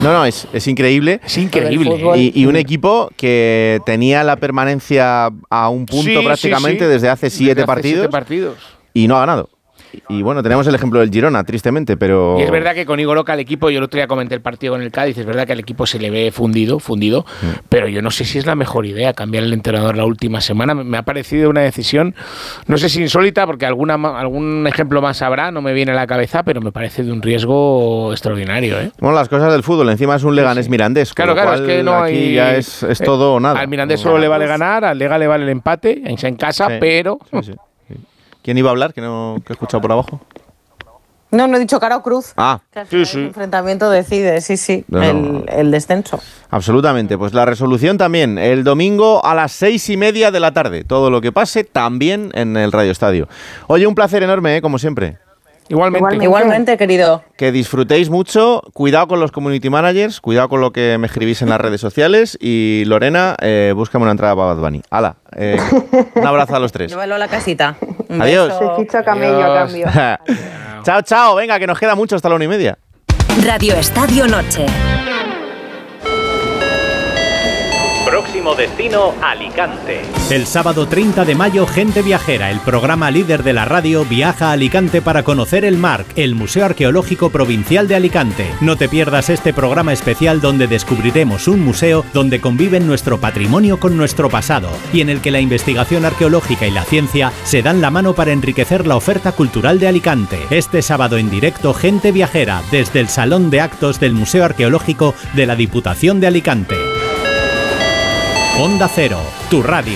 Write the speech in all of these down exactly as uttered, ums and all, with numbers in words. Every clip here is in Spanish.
No, no, es, es increíble. Es increíble. Y, y un equipo que tenía la permanencia a un punto sí, prácticamente sí, sí. desde hace siete desde hace partidos. Siete partidos. Y no ha ganado. Y bueno, tenemos el ejemplo del Girona, tristemente, pero... Y es verdad que con Igor Oca el equipo, yo el otro día comenté el partido con el Cádiz, es verdad que al equipo se le ve fundido, fundido, mm. pero yo no sé si es la mejor idea cambiar el entrenador la última semana. Me ha parecido una decisión, no sé si insólita, porque alguna, algún ejemplo más habrá, no me viene a la cabeza, pero me parece de un riesgo extraordinario, ¿eh? Bueno, las cosas del fútbol, encima es un Leganés sí. Mirandés. Claro, claro, es que no aquí hay... ya es, es todo o nada. Al Mirandés solo le vale ganar, al Lega le vale el empate, en casa, sí. pero... Sí, sí, sí. ¿Quién iba a hablar? Que no que he escuchado por abajo. No, no he dicho cara o cruz. Ah, sí, sí. El enfrentamiento decide, sí, sí, no, el, el descenso. Absolutamente. Pues la resolución también, el domingo a las seis y media de la tarde. Todo lo que pase también en el Radio Estadio. Oye, un placer enorme, ¿eh? Como siempre. Igualmente. Igualmente. Igualmente, querido. Que disfrutéis mucho. Cuidado con los community managers. Cuidado con lo que me escribís en las redes sociales. Y Lorena, eh, búscame una entrada para Bad Bunny. Hala, eh, un abrazo a los tres. Llévalo a la casita. Un Adiós. Beso. Se ficha camello a cambio. Chao, chao. Venga, que nos queda mucho hasta la una y media. Radio Estadio Noche. Próximo destino, Alicante. El sábado treinta de mayo, Gente Viajera, el programa líder de la radio, viaja a Alicante para conocer el M A R C, el Museo Arqueológico Provincial de Alicante. No te pierdas este programa especial donde descubriremos un museo donde conviven nuestro patrimonio con nuestro pasado y en el que la investigación arqueológica y la ciencia se dan la mano para enriquecer la oferta cultural de Alicante. Este sábado en directo, Gente Viajera, desde el Salón de Actos del Museo Arqueológico de la Diputación de Alicante. Onda Cero, tu radio.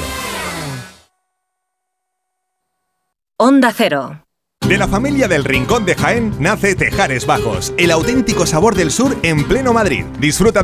Onda Cero. De la familia del Rincón de Jaén nace Tejares Bajos, el auténtico sabor del sur en pleno Madrid. Disfruta de